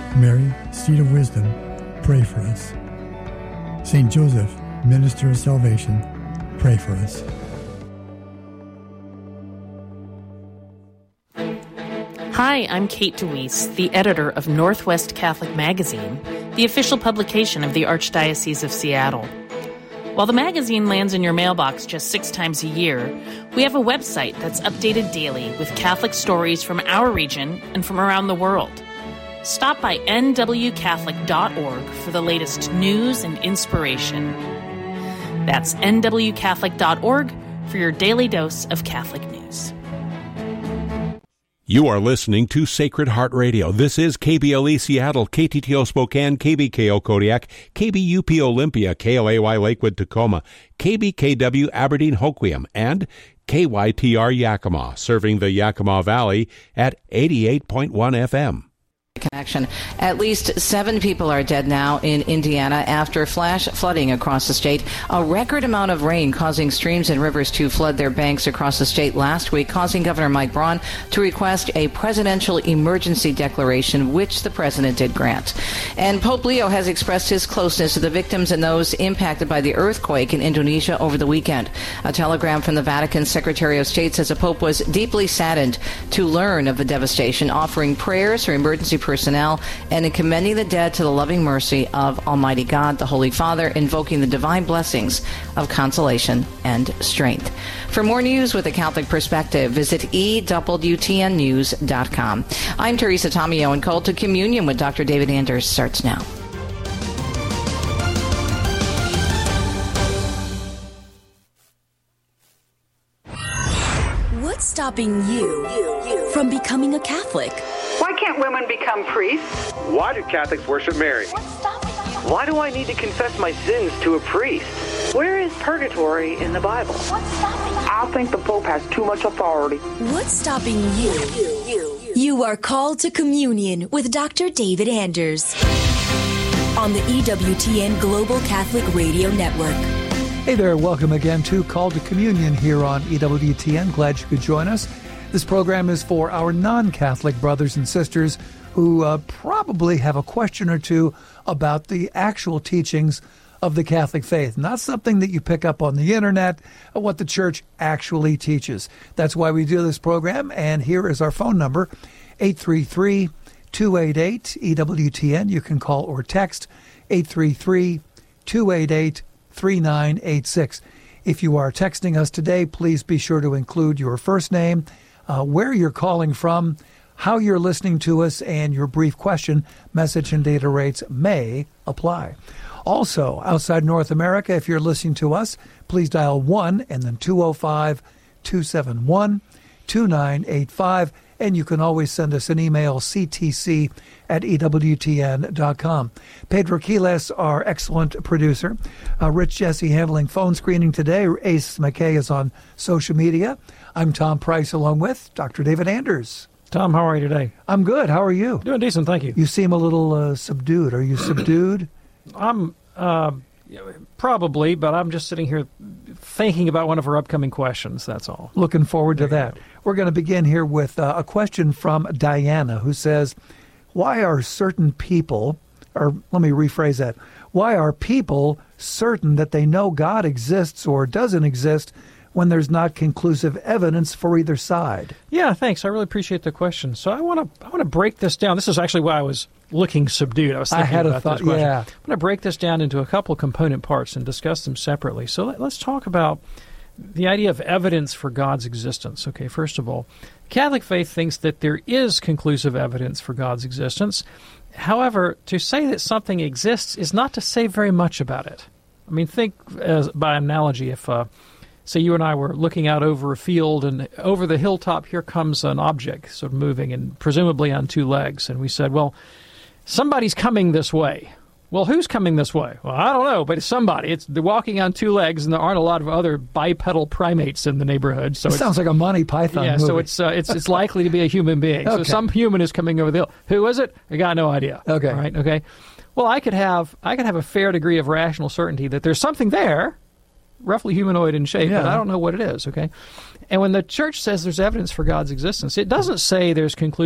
Mary, seat of wisdom, pray for us. St. Joseph, minister of salvation, pray for us. Hi, I'm Kate DeWeese, the editor of Northwest Catholic Magazine, the official publication of the Archdiocese of Seattle. While the magazine lands in your mailbox just 6 times a year, we have a website that's updated daily with Catholic stories from our region and from around the world. Stop by nwcatholic.org for the latest news and inspiration. That's nwcatholic.org for your daily dose of Catholic news. You are listening to Sacred Heart Radio. This is KBLE Seattle, KTTO Spokane, KBKO Kodiak, KBUP Olympia, KLAY Lakewood Tacoma, KBKW Aberdeen Hoquiam, and KYTR Yakima, serving the Yakima Valley at 88.1 FM. Connection. At least 7 people are dead now in Indiana after flash flooding across the state. A record amount of rain causing streams and rivers to flood their banks across the state last week, causing Governor Mike Braun to request a presidential emergency declaration, which the president did grant. And Pope Leo has expressed his closeness to the victims and those impacted by the earthquake in Indonesia over the weekend. A telegram from the Vatican Secretary of State says the Pope was deeply saddened to learn of the devastation, offering prayers for emergency personnel and in commending the dead to the loving mercy of Almighty God, the Holy Father, invoking the divine blessings of consolation and strength. For more news with a Catholic perspective, visit EWTNnews.com. I'm Teresa Tomeo, and Call to Communion with Dr. David Anders starts now. What's stopping you from becoming a Catholic? Why can't women become priests? Why do Catholics worship Mary? Why do I need to confess my sins to a priest? Where is purgatory in the Bible? I think the Pope has too much authority. What's stopping you? You are called to communion with Dr. David Anders on the EWTN Global Catholic Radio Network. Hey there, welcome again to Call to Communion here on EWTN. Glad you could join us. This program is for our non-Catholic brothers and sisters who probably have a question or two about the actual teachings of the Catholic faith, not something that you pick up on the internet, or what the church actually teaches. That's why we do this program, and here is our phone number, 833-288-EWTN. You can call or text 833-288-3986. If you are texting us today, please be sure to include your first name, where you're calling from, how you're listening to us, and your brief question. Message and data rates may apply. Also, outside North America, if you're listening to us, please dial 1 and then 205-271-2985. And you can always send us an email, ctc@ewtn.com. Pedro Quiles, our excellent producer. Rich Jesse handling phone screening today. Ace McKay is on social media. I'm Tom Price along with Dr. David Anders. Tom, how are you today? I'm good. How are you? Doing decent, thank you. You seem a little subdued. Are you subdued? I'm probably, but I'm just sitting here thinking about one of our upcoming questions, that's all. Looking forward to that. We're going to begin here with a question from Diana, who says, why are certain people, or let me rephrase that, why are people certain that they know God exists or doesn't exist when there's not conclusive evidence for either side? Yeah, thanks. I really appreciate the question. So I want to break this down. This is actually why I was looking subdued. I was thinking about this question. Yeah. I'm going to break this down into a couple component parts and discuss them separately. So let's talk about the idea of evidence for God's existence. Okay, first of all, Catholic faith thinks that there is conclusive evidence for God's existence. However, to say that something exists is not to say very much about it. I mean, think by analogy, if say you and I were looking out over a field, and over the hilltop here comes an object sort of moving and presumably on 2 legs. And we said, well, somebody's coming this way. Well, who's coming this way? Well, I don't know, but it's somebody. They're walking on 2 legs, and there aren't a lot of other bipedal primates in the neighborhood. So it sounds like a Monty Python movie. So it's likely to be a human being. Okay. So some human is coming over the hill. Who is it? I got no idea. Okay. All right. Okay. Well, I could have a fair degree of rational certainty that there's something there, roughly humanoid in shape, but I don't know what it is, okay? And when the church says there's evidence for God's existence, it doesn't say there's conclusive